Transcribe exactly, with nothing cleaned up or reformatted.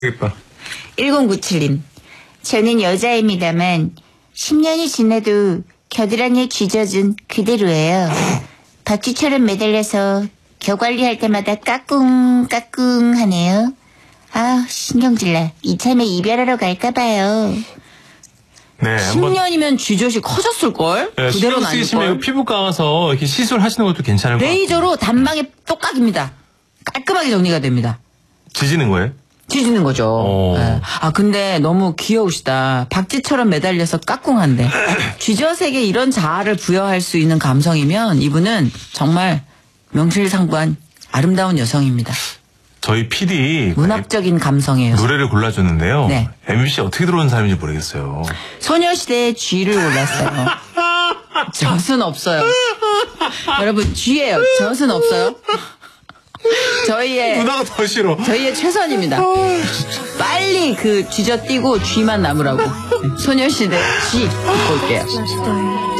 예뻐. 일공구칠 님. 저는 여자입니다만 십 년이 지나도 겨드랑이에 쥐젖은 그대로예요. 박쥐처럼 매달려서 겨 관리할 때마다 까꿍 까꿍 하네요. 아 신경질나. 이참에 이별하러 갈까봐요. 네, 십 한번 년이면 쥐젖이 커졌을걸? 네, 그대로는 신경 쓰이시면 아닐걸? 이거 피부과 가서 이렇게 시술하시는 것도 괜찮을 것 같아요. 레이저로 단방에 똑각입니다. 깔끔하게 정리가 됩니다. 지지는 거예요? 찢는 거죠. 오. 네. 아 근데 너무 귀여우시다. 박쥐처럼 매달려서 까꿍한데 쥐젖에게 이런 자아를 부여할 수 있는 감성이면 이분은 정말 명실상부한 아름다운 여성입니다. 저희 피디 문학적인 감성이에요. 노래를 골라줬는데요. 네. 엠비씨 어떻게 들어온 사람인지 모르겠어요. 소녀시대의 쥐를 골랐어요. 젖은 없어요. 여러분 쥐예요. 젖은 없어요. 저희의 누나가 더 싫어. 저희의 최선입니다. 빨리 그 쥐젖 띄고 쥐만 남으라고. 소녀시대 쥐 듣고 올게요.